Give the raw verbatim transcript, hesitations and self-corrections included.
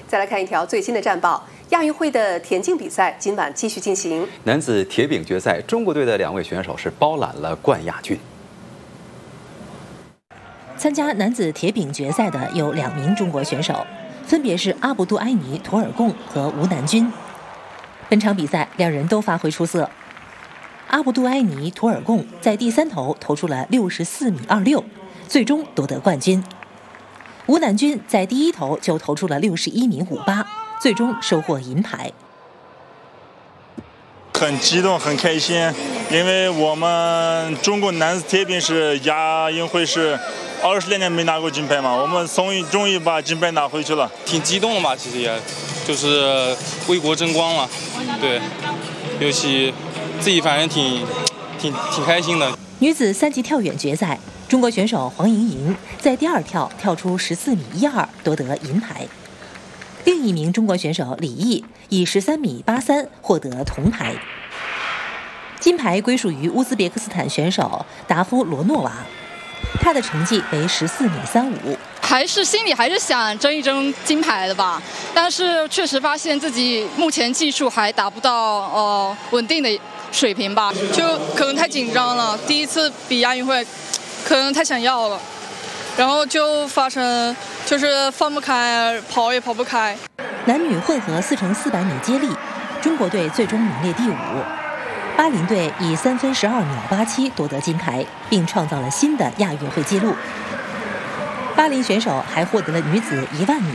再来看一条最新的战报：亚运会的田径比赛今晚继续进行。 男子铁饼决赛，中国队的两位选手是包揽了冠亚军。 参加男子铁饼决赛的有两名中国选手，分别是阿卜杜埃尼·图尔贡和吴南军。本场比赛，两人都发挥出色。阿卜杜埃尼·图尔贡在第三投投出了六十四米二六，最终夺得冠军。吴南军在第一投就投出了六十一米五八，最终收获银牌。 很激动，很开心，因为我们中国男子铁饼是亚运会是二十来年没拿过金牌嘛，我们终于终于把金牌拿回去了， 挺激动的吧？其实也就是为国争光嘛，对，尤其自己反正挺挺挺开心的。 女子三级跳远决赛，中国选手黄莹莹在第二跳跳出十四米一二，夺得银牌。另一名中国选手李毅以十三米八三获得铜牌。金牌归属于乌兹别克斯坦选手达夫罗诺娃，他的成绩为十四米三五。 还是心里还是想争一争金牌的吧，但是确实发现自己目前技术还达不到呃稳定的水平吧， 就可能太紧张了，第一次比亚运会，可能太想要了，然后就发生就是放不开，跑也跑不开。 男女混合四乘四百米接力，中国队最终名列第五。巴林队以三分十二秒八七夺得金牌，并创造了新的亚运会纪录。巴林选手还获得了女子一万米